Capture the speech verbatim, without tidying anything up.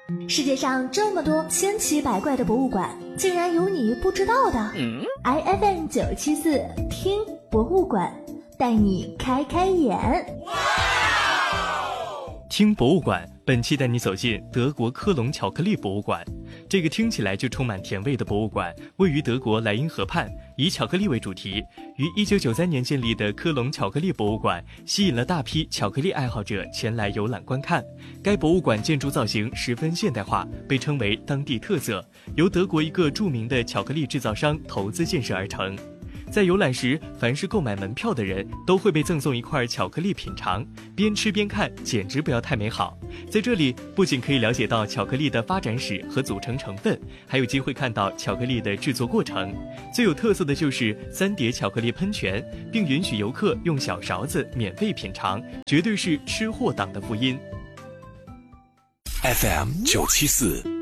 世界上这么多千奇百怪的博物馆，竟然有你不知道的。嗯、I F M 九七四听博物馆，带你开开眼。 听博物馆，本期带你走进德国科隆巧克力博物馆。这个听起来就充满甜味的博物馆位于德国莱茵河畔，以巧克力为主题。于一九九三年建立的科隆巧克力博物馆吸引了大批巧克力爱好者前来游览观看。该博物馆建筑造型十分现代化，被称为当地特色，由德国一个著名的巧克力制造商投资建设而成。在游览时，凡是购买门票的人都会被赠送一块巧克力品尝，边吃边看，简直不要太美好。在这里不仅可以了解到巧克力的发展史和组成成分，还有机会看到巧克力的制作过程。最有特色的就是三碟巧克力喷泉，并允许游客用小勺子免费品尝，绝对是吃货党的福音。 F M 九七四